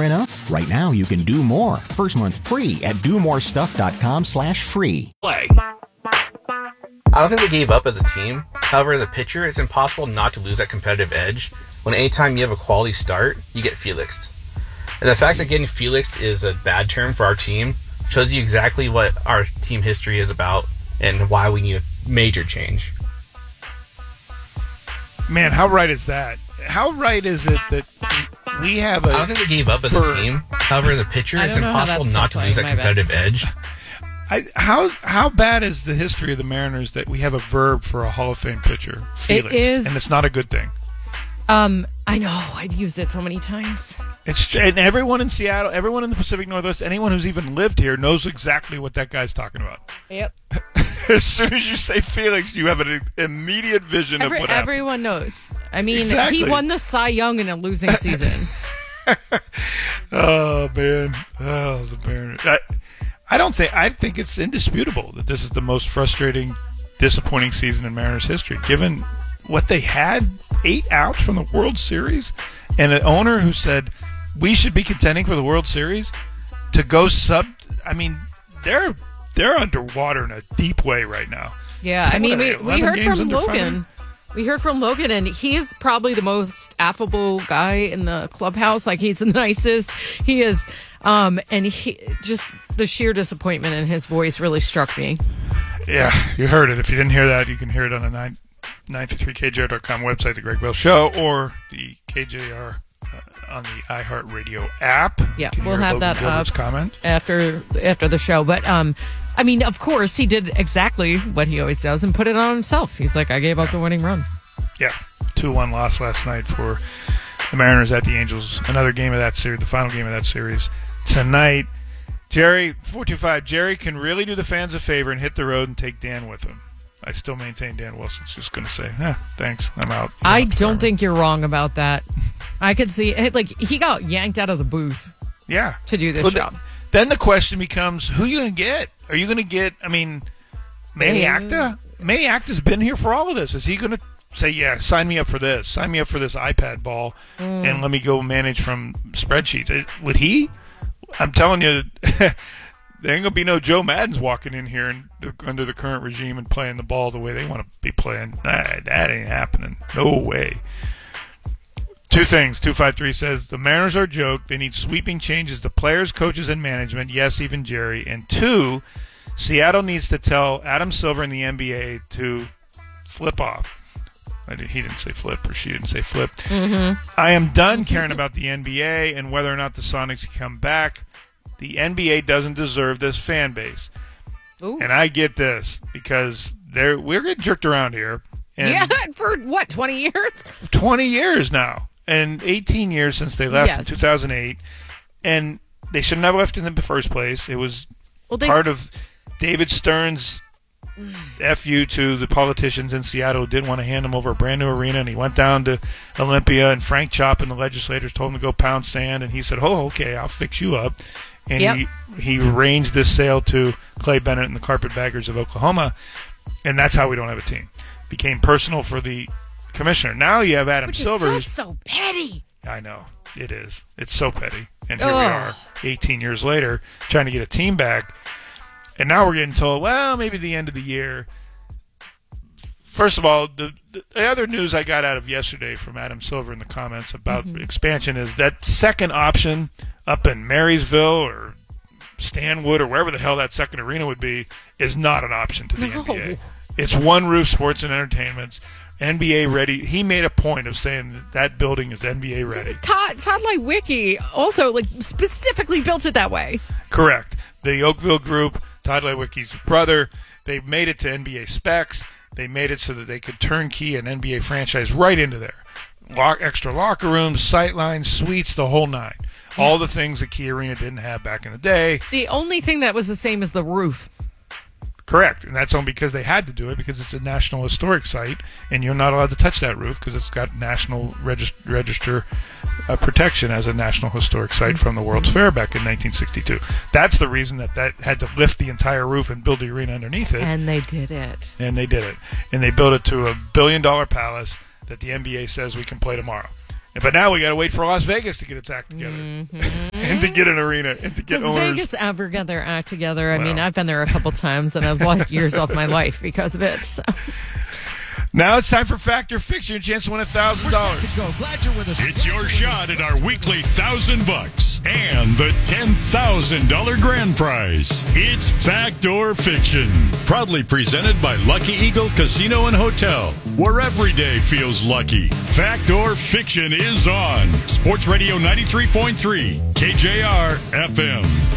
never enough? Right now you can do more. First month free at domorestuff.com/free. Play. I don't think they gave up as a team. However, as a pitcher, it's impossible not to lose that competitive edge when anytime you have a quality start, you get Felixed. And the fact that getting Felixed is a bad term for our team shows you exactly what our team history is about and why we need a major change. Man, how right is that? How right is it that we have I don't think they gave up as a team. However, as a pitcher, it's impossible not to lose that competitive edge. How bad is the history of the Mariners that we have a verb for a Hall of Fame pitcher? Felix, it is, and it's not a good thing. I know. I've used it so many times. And everyone in Seattle, everyone in the Pacific Northwest, anyone who's even lived here knows exactly what that guy's talking about. Yep. As soon as you say Felix, you have an immediate vision of what happened. Everyone knows. I mean, exactly. He won the Cy Young in a losing season. Oh, man. Oh, the Mariners. I think it's indisputable that this is the most frustrating, disappointing season in Mariners history, given what they had, 8 outs from the World Series, and an owner who said we should be contending for the World Series to go sub. I mean, they're underwater in a deep way right now. Yeah, I mean, we heard from Logan. We heard from Logan, and he's probably the most affable guy in the clubhouse. Like, he's the nicest. He is, and he just the sheer disappointment in his voice really struck me. Yeah, you heard it. If you didn't hear that, you can hear it on the 953kjr.com website, the Greg Bell Show, or the KJR on the iHeartRadio app. Yeah, we'll have Logan that Gilbert's up comment after the show. But I mean, of course, he did exactly what he always does and put it on himself. He's like, I gave up the winning run. Yeah, 2-1 loss last night for the Mariners at the Angels. Another game of that series, the final game of that series tonight. Jerry, 425, Jerry can really do the fans a favor and hit the road and take Dan with him. I still maintain Dan Wilson's just going to say, thanks, I'm out. I don't think you're wrong about that. I could see, like, he got yanked out of the booth. Yeah. To do this job. Then the question becomes, who are you going to get? Are you going to get, Manny Acta? Manny Acta's been here for all of this. Is he going to say, yeah, sign me up for this. Sign me up for this iPad ball and let me go manage from spreadsheets. Would he? I'm telling you, there ain't going to be no Joe Maddens walking in here under the current regime and playing the ball the way they want to be playing. That ain't happening. No way. Two things. 253 says, the Mariners are a joke. They need sweeping changes to players, coaches, and management. Yes, even Jerry. And 2, Seattle needs to tell Adam Silver and the NBA to flip off. He didn't say flip, or she didn't say flip. Mm-hmm. I am done caring about the NBA and whether or not the Sonics can come back. The NBA doesn't deserve this fan base. Ooh. And I get this because we're getting jerked around here. And yeah, for what, 20 years? 20 years now. And 18 years since they left in 2008. And they shouldn't have left in the first place. It was part of David Stern's FU to the politicians in Seattle who didn't want to hand him over a brand new arena, and he went down to Olympia, and Frank Chop and the legislators told him to go pound sand, and he said, oh, okay, I'll fix you up. And he arranged this sale to Clay Bennett and the Carpetbaggers of Oklahoma, and that's how we don't have a team. Became personal for the commissioner. Now you have Adam Silver. Which is just so petty. I know. It is. It's so petty. And here we are 18 years later trying to get a team back. And now we're getting told, well, maybe the end of the year. First of all, the other news I got out of yesterday from Adam Silver in the comments about expansion is that second option up in Marysville or Stanwood or wherever the hell that second arena would be is not an option to the NBA. It's One Roof Sports and Entertainment's NBA ready. He made a point of saying that building is NBA ready. Todd Leiweke also specifically built it that way. Correct. The Oakville Group, Todd Leiweke's brother, they made it to NBA specs. They made it so that they could turnkey an NBA franchise right into there. Extra locker rooms, sight lines, suites, the whole nine. All the things that Key Arena didn't have back in the day. The only thing that was the same is the roof. Correct, and that's only because they had to do it because it's a National Historic Site, and you're not allowed to touch that roof because it's got National Register protection as a National Historic Site from the World's Fair back in 1962. That's the reason that had to lift the entire roof and build the arena underneath it. And they did it. And they did it. And they built it to $1 billion palace that the NBA says we can play tomorrow. But now we got to wait for Las Vegas to get its act together. to get an arena and to get Does owners. Vegas ever get their act together? I mean, I've been there a couple times and I've lost years off my life because of it. So. Now it's time for Fact or Fiction. Your chance to win $1,000. Glad you're with us. It's your shot at our weekly $1,000 and the $10,000 grand prize. It's Fact or Fiction. Proudly presented by Lucky Eagle Casino and Hotel, where every day feels lucky. Fact or Fiction is on Sports Radio 93.3 KJR FM.